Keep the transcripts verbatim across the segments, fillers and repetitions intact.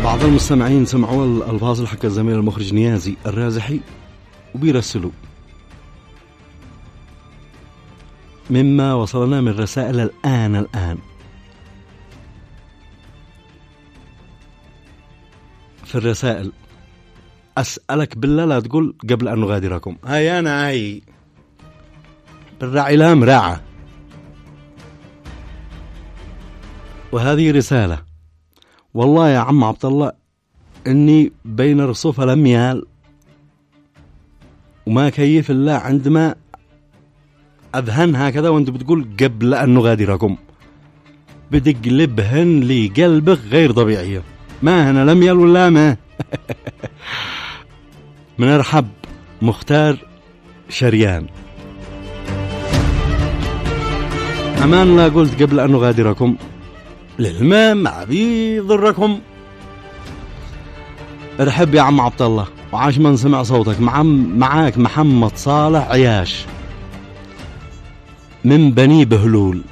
بعض المستمعين سمعوا الألفاظ حق الزميل المخرج نيازي الرازحي وبيرسلوا مما وصلنا من رسائل الآن الآن في الرسائل. أسألك بالله لا تقول قبل أن نغادركم. هاي أنا هاي بالراعي لا مراعة. وهذه رسالة والله يا عم عبد الله إني بين رصوف الأميال وما كيف الله عندما أذهن هكذا وأنت بتقول قبل أن نغادركم بتقلبهن لي قلبك غير طبيعية. ما هنا لم يل ولا ما من أرحب مختار شريان. أمان لا قلت قبل أن نغادركم للمام ما بيضركم. ارحب يا عم عبد الله وعاش من سمع صوتك. مع معاك محمد صالح عياش من بني بهلول.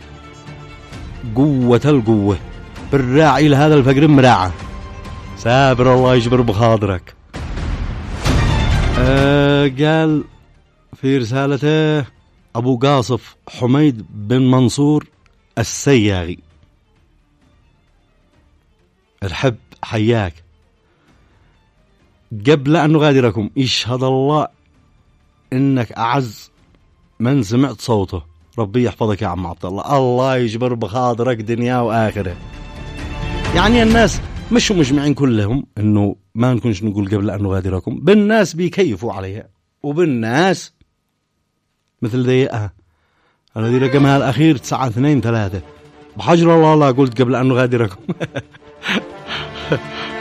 قوة القوة بالراعي لهذا الفقر مراعة. سابر الله يجبر بخاطرك. أه قال في رسالته أبو قاصف حميد بن منصور السياغي. ارحب حياك. قبل أن نغادركم يشهد الله إنك أعز من سمعت صوته. ربي يحفظك يا عم عبد الله. الله يجبر بخاطرك دنيا وآخرة. يعني الناس مش مجمعين كلهم إنه ما نكونش نقول قبل أن نغادركم. بالناس بيكيفوا عليها وبالناس مثل ذيئها. أنا دي رقمها الأخير تسعة اثنين ثلاثة. بحجر الله لا قلت قبل أن نغادركم.